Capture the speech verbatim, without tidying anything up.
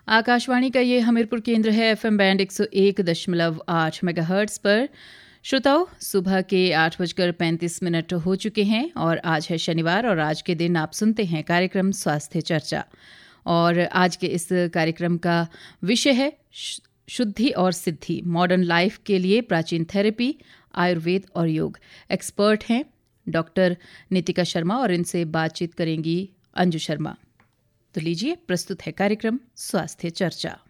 आकाशवाणी का ये हमीरपुर केंद्र है। एफएम बैंड एक सौ एक दशमलव आठ मेगाहर्ट्ज़ पर। श्रोताओ, सुबह के आठ बजकर पैंतीस मिनट हो चुके हैं और आज है शनिवार और आज के दिन आप सुनते हैं कार्यक्रम स्वास्थ्य चर्चा। और आज के इस कार्यक्रम का विषय है शुद्धि और सिद्धि, मॉडर्न लाइफ के लिए प्राचीन थेरेपी, आयुर्वेद और योग। एक्सपर्ट हैं डॉक्टर नितिका शर्मा और इनसे बातचीत करेंगी अंजू शर्मा। तो लीजिए, प्रस्तुत है कार्यक्रम स्वास्थ्य चर्चा।